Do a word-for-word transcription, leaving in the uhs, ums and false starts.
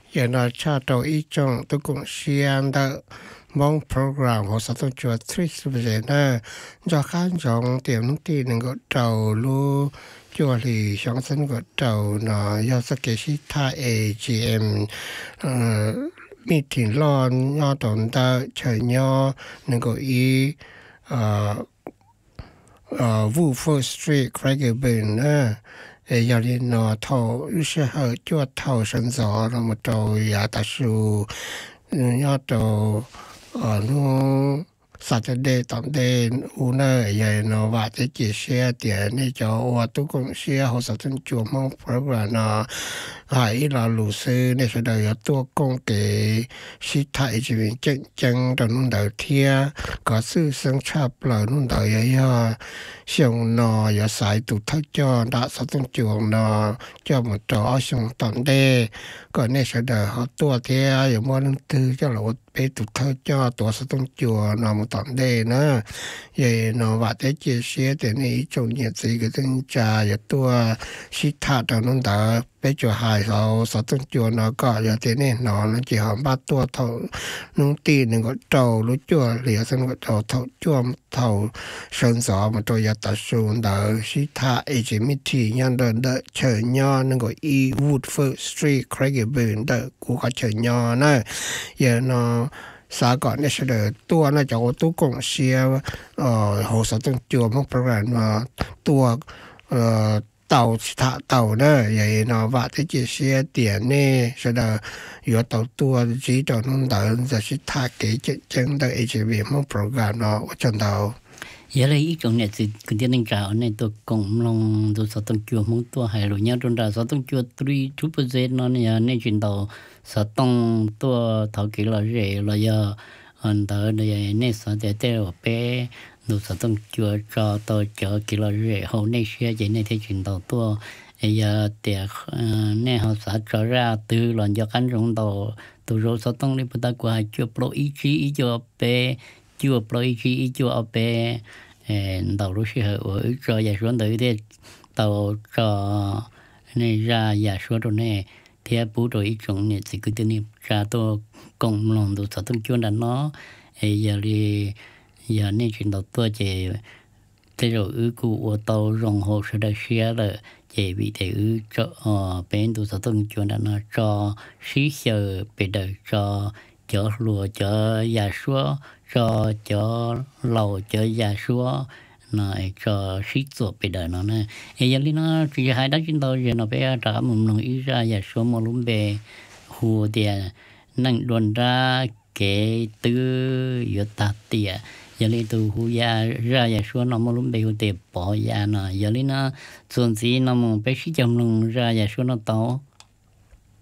giờ nó cha đầu ý trong tôi cũng xem đó mong program của sao tôi chùa tricks bây giờ nè cho khán trong tiệm nút tiền đừng có đầu lu chùa thì sáng sớm có đầu nó do sự kiện sĩ tha a giê em meeting lo nhau tồn tại chơi nhau đừng có ý Wu First Street Craigieburn nè giờ thì nó thầu sẽ hơi cho thầu sân gió rồi một trâu giá ta su nhớ trâu ở nó Saturday tạm đêm u nè giờ nó và cái chia sẻ tiền này cho và tôi cũng share họ sẽ chân chùa mong program nó hay là luật sư này sẽ đợi tôi công cái sĩ thái chỉ vì chân chân rồi nó đợi thia có sự sinh chấp là nó đợi ya xong nó ya sai tụ thất cho đã sẽ chân chùa nó cho một trò xong tạm đêm còn này sẽ đợi họ tua thia ya mua nó tư cho là bé tụ thất cho tổ sẽ chân chùa nó một tạm đêm nữa vậy nó và cái chia sẻ thì này trong nhiệt gì cái chân trà ya tua sĩ thái rồi nó đợi bây giờ hai sau sau tuần chùa nó có giờ thế này nó nó chỉ họ bắt tua thầu nung tiền đừng có trâu lúc chùa liền xong có trâu thầu chùa thầu sơn gió mà tôi giờ tập xuống đỡ sĩ tha ấy chỉ biết thì nhân đơn đỡ chờ nhau đừng có e Woodford Street Craigieburn đỡ cũng có chờ nhau này giờ nó xã còn này sẽ đỡ tua nó cho tôi cũng share ờ hồ sau tuần chùa một program mà tua ờ tàu thả tàu đó vậy nó và cái chia sẻ tiền này sẽ là有到多几种弄到就是他给真真的一些什么 program 咯，我真到。 giờ là ý trong này thì cái tiếng Anh này tôi cũng long tôi sao tung chùa mong tôi hay rồi nhớ trong đó sao tung chùa three two percent nó này này chuyện đầu sao tung tôi thảo kỹ là rẻ là giờ anh ta này này sao để để ở bé tôi sao tung chùa cho tôi cho kỹ là rẻ hậu này xe vậy này thì chuyện đầu tôi giờ tiệc này họ sẽ trở ra từ lần cho cánh rồng đầu từ rồi sao tung đi bắt đầu qua chùa pro ý chí ý cho bé chưa plei chi chưa bé tàu lúc xưa ở cho nhà xuống tới thế tàu cho này ra nhà xuống rồi này thì bố rồi ít chủng này thì cứ tên này ra tôi cùng lòng tôi sợ tôi chuyên đàn nó giờ đi giờ này chuyện đầu tôi chỉ thế rồi ư cụ tàu rồng hồ sẽ được xe là chỉ bị thế ư cho bên tôi sợ tôi chuyên đàn nó cho xí giờ bị đời cho chở lúa chở nhà xuống cho cho lầu cho nhà xuống này cho xí chuột bây giờ nó này giờ li nó chỉ hai đất chúng tôi giờ nó bé trả một nông ý ra nhà xuống một lúm bè hồ tiền năng luồn ra cái tư yếu tạt tiền giờ li từ hồ nhà ra nhà xuống nó một lúm bè hồ tiền bỏ nhà nó giờ li nó chuẩn gì nó một bé xí chồng nông ra nhà xuống nó tàu